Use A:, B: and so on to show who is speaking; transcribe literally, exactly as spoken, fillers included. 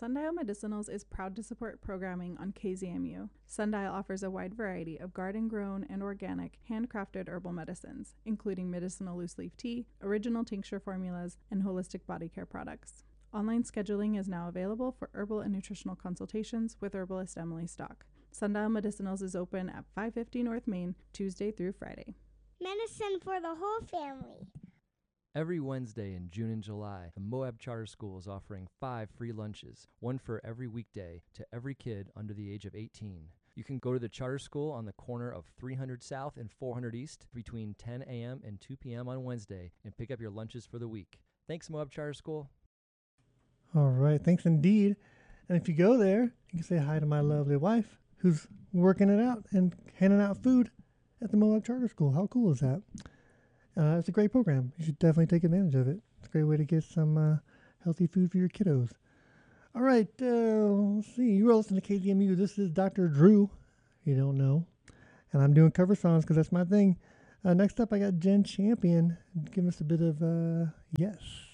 A: Sundial Medicinals is proud to support programming on K Z M U. Sundial offers a wide variety of garden-grown and organic, handcrafted herbal medicines, including medicinal loose-leaf tea, original tincture formulas, and holistic body care products. Online scheduling is now available for herbal and nutritional consultations with herbalist Emily Stock. Sundial Medicinals is open at five fifty North Main, Tuesday through Friday.
B: Medicine for the whole family.
C: Every Wednesday in June and July, the Moab Charter School is offering five free lunches, one for every weekday, to every kid under the age of eighteen. You can go to the charter school on the corner of three hundred South and four hundred East between ten a.m. and two p.m. on Wednesday and pick up your lunches for the week. Thanks, Moab Charter School.
D: All right, thanks indeed. And if you go there, you can say hi to my lovely wife who's working it out and handing out food at the Moab Charter School. How cool is that? Uh, it's a great program. You should definitely take advantage of it. It's a great way to get some uh, healthy food for your kiddos. All right, uh, let's see. You are listening to K Z M U. This is Doctor Drew, if you don't know. And I'm doing cover songs because that's my thing. Uh, next up, I got Jen Champion. Give us a bit of uh, Yes.